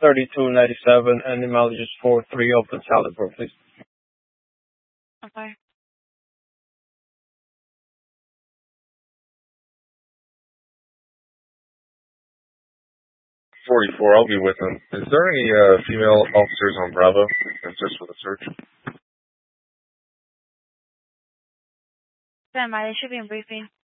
$32.97, and the mileage is 43 open salad bar, please. Okay. 44, I'll be with him. Is there any female officers on Bravo? Just for the search? Stand by, they should be in briefing.